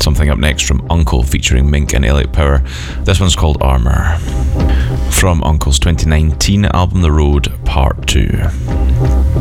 Something up next from Uncle featuring Mink and Elliot Power. This one's called Armour. From Uncle's 2019 album The Road Part 2.